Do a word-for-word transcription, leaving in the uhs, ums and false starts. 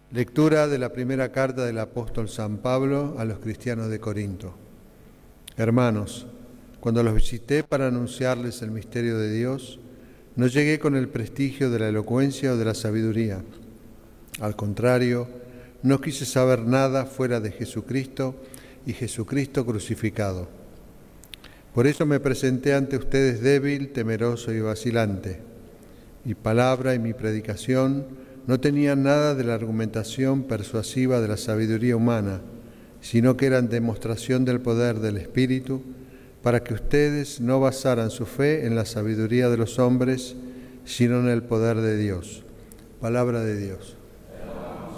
Lectura de la primera carta del apóstol San Pablo a los cristianos de Corinto. Hermanos, cuando los visité para anunciarles el misterio de Dios, no llegué con el prestigio de la elocuencia o de la sabiduría. Al contrario, no quise saber nada fuera de Jesucristo y Jesucristo crucificado. Por eso me presenté ante ustedes débil, temeroso y vacilante. Mi palabra y mi predicación no tenían nada de la argumentación persuasiva de la sabiduría humana, sino que eran demostración del poder del Espíritu, para que ustedes no basaran su fe en la sabiduría de los hombres, sino en el poder de Dios. Palabra de Dios.